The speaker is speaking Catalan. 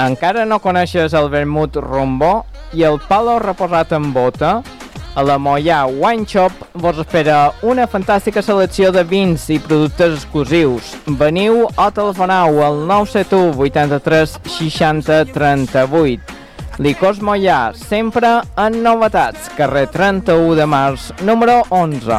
Encara no coneixes el vermut rombó i el palo reposat en bota? A la Moià Wine Shop vos espera una fantàstica selecció de vins i productes exclusius. Veniu o telefoneu al 971 83 60 38. Licors Moià, sempre en novetats. Carrer 31 de març, número 11.